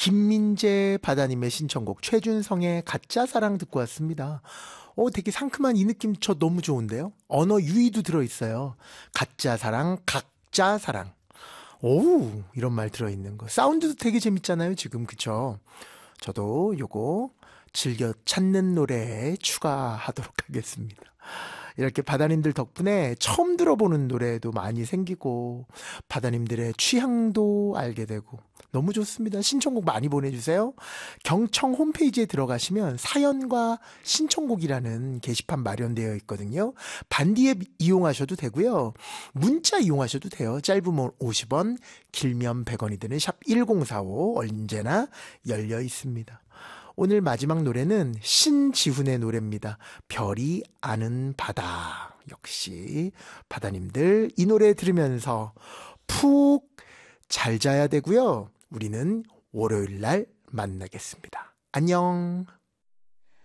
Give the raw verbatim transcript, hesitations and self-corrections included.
김민재 바다님의 신청곡 최준성의 가짜 사랑 듣고 왔습니다. 어, 되게 상큼한 이 느낌 저 너무 좋은데요. 언어 유희도 들어있어요. 가짜 사랑, 각자 사랑. 오우, 이런 말 들어있는 거. 사운드도 되게 재밌잖아요, 지금. 그쵸? 저도 요거 즐겨 찾는 노래에 추가하도록 하겠습니다. 이렇게 바다님들 덕분에 처음 들어보는 노래도 많이 생기고 바다님들의 취향도 알게 되고 너무 좋습니다. 신청곡 많이 보내주세요. 경청 홈페이지에 들어가시면 사연과 신청곡이라는 게시판 마련되어 있거든요. 반디 앱 이용하셔도 되고요. 문자 이용하셔도 돼요. 짧으면 오십 원, 길면 백 원이 드는 샵 일공사오 언제나 열려 있습니다. 오늘 마지막 노래는 신지훈의 노래입니다. 별이 아는 바다. 역시 바다님들 이 노래 들으면서 푹 잘 자야 되고요. 우리는 월요일 날 만나겠습니다. 안녕.